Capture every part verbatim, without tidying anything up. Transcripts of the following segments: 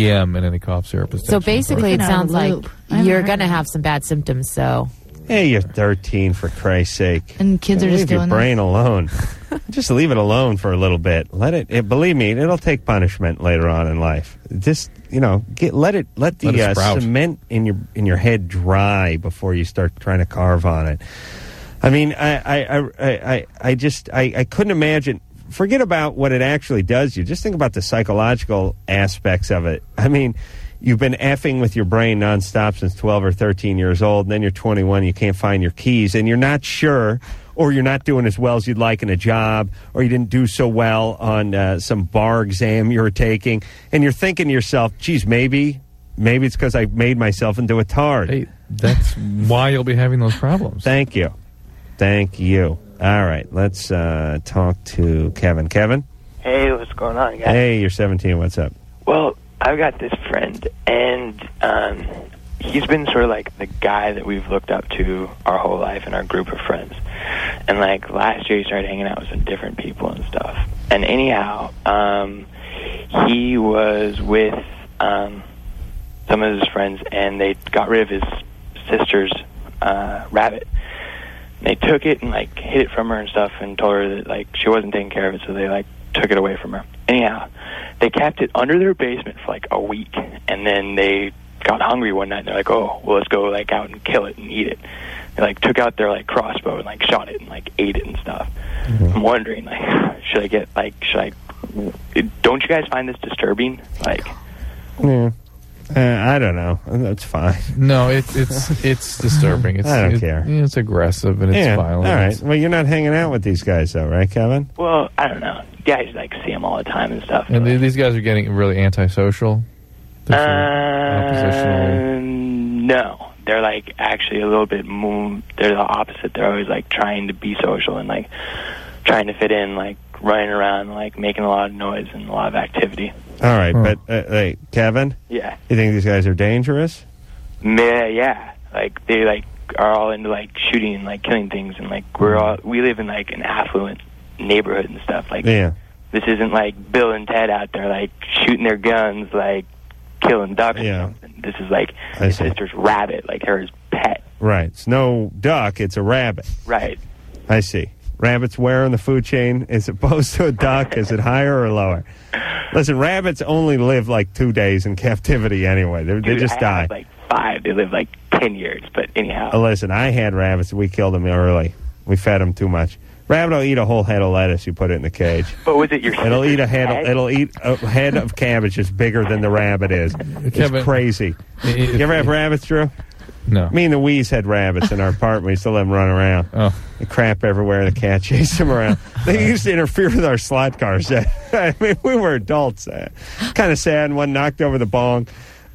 E M in any cough syrup. So basically, it sounds like you're going to have some bad symptoms. So, hey, you're thirteen, for Christ's sake, and kids are leave just your doing brain alone. Just leave it alone for a little bit. Let it. it believe me, it'll take punishment later on in life. Just you know, get let it let the Let it uh, sprout. cement in your in your head dry before you start trying to carve on it. I mean, I I I I, I just I, I couldn't imagine. Forget about what it actually does you. Just think about the psychological aspects of it. I mean, you've been effing with your brain nonstop since twelve or thirteen years old, and then you're twenty-one, you can't find your keys, and you're not sure, or you're not doing as well as you'd like in a job, or you didn't do so well on uh, some bar exam you were taking, and you're thinking to yourself, geez, maybe, maybe it's because I made myself into a tard. Hey, that's why you'll be having those problems. Thank you. Thank you. All right, let's uh, talk to Kevin. Kevin? Hey, what's going on, guys? Hey, you're seventeen. What's up? Well, I've got this friend, and um, he's been sort of like the guy that we've looked up to our whole life in our group of friends. And, like, last year he started hanging out with some different people and stuff. And anyhow, um, he was with um, some of his friends, and they got rid of his sister's uh, rabbit. They took it and, like, hid it from her and stuff and told her that, like, she wasn't taking care of it, so they, like, took it away from her. Anyhow, they kept it under their basement for, like, a week, and then they got hungry one night, and they're like, oh, well, let's go, like, out and kill it and eat it. They, like, took out their, like, crossbow and, like, shot it and, like, ate it and stuff. Mm-hmm. I'm wondering, like, should I get, like, should I... Don't you guys find this disturbing? Like... Yeah. Uh, I don't know. That's fine. No, it, it's it's disturbing. It's, I don't it, care. It's aggressive and it's yeah, violent. All right. Well, you're not hanging out with these guys, though, right, Kevin? Well, I don't know. Guys, like, see them all the time and stuff. And th- these guys are getting really antisocial. They're sort of oppositional. Uh, no. They're, like, actually a little bit more... They're the opposite. They're always, like, trying to be social and, like, trying to fit in, like, running around, like, making a lot of noise and a lot of activity. All right, Huh. but, uh, hey, Kevin? Yeah. You think these guys are dangerous? Yeah, yeah. Like, they, like, are all into, like, shooting and, like, killing things. And, like, we're all... We live in, like, an affluent neighborhood and stuff. Like, Yeah. this isn't, like, Bill and Ted out there, like, shooting their guns, like, killing ducks Yeah. or something. This is, like, I his see. sister's rabbit, like, her pet. Right. It's no duck. It's a rabbit. Right. I see. Rabbits where on the food chain as opposed to a duck? Is it higher or lower? Listen, rabbits only live like two days in captivity anyway. They, they Dude, just I die. have, like, five. They live, like, ten years. But anyhow. Uh, listen, I had rabbits. We killed them early. We fed them too much. Rabbit will eat a whole head of lettuce. You put it in the cage. But was it your It'll eat a head. head? Of, it'll eat a head of cabbage that's bigger than the rabbit is. It's Kevin, crazy. it- it- You ever have rabbits, Drew? No. Me and Louise had rabbits in our apartment. We used to let them run around. Oh. The crap everywhere. The cat chased them around. They used to interfere with our slot cars. I mean, we were adults. Uh, kind of sad. One knocked over the bong.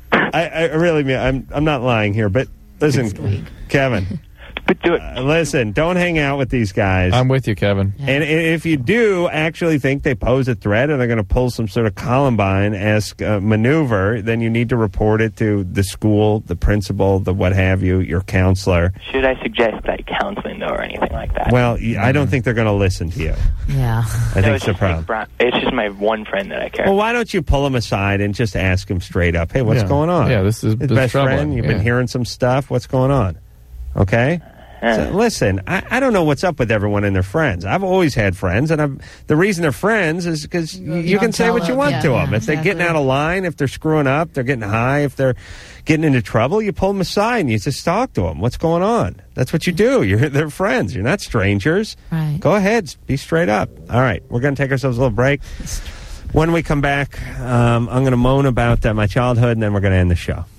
I, I really mean, I'm I'm not lying here, but listen, Kevin. But do it. Uh, listen, don't hang out with these guys. I'm with you, Kevin. And i- if you do actually think they pose a threat and they're going to pull some sort of Columbine-esque uh, maneuver, then you need to report it to the school, the principal, the what have you, your counselor. Should I suggest, like, counseling, though, or anything like that? Well, y- I don't think they're going to listen to you. yeah. I No, think it's it's the just, like, problem. Brown- it's just my one friend that I care Well, why don't you pull him aside and just ask him straight up, hey, what's Yeah. going on? Yeah, this is- His this is best troubling. friend, you've Yeah. been hearing some stuff. What's going on? Okay? So, listen, I, I don't know what's up with everyone and their friends. I've always had friends, and I'm, the reason they're friends is because you, you don't can say tell what you them. want Yeah, to yeah, them. If they're getting exactly. out of line, if they're screwing up, they're getting high, if they're getting into trouble, you pull them aside and you just talk to them. What's going on? That's what you do. You're they're friends. You're not strangers. Right. Go ahead, be straight up. All right, we're going to take ourselves a little break. When we come back, um, I'm going to moan about uh, my childhood, and then we're going to end the show.